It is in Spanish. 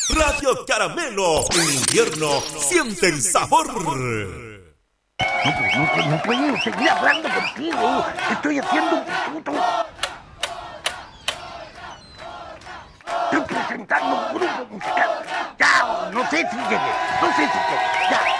Radio Caramelo. En invierno, siente el sabor. No puedo seguir hablando contigo. Estoy haciendo un puto. Estoy presentando un grupo musical. Ya, no sé si llegué. Ya.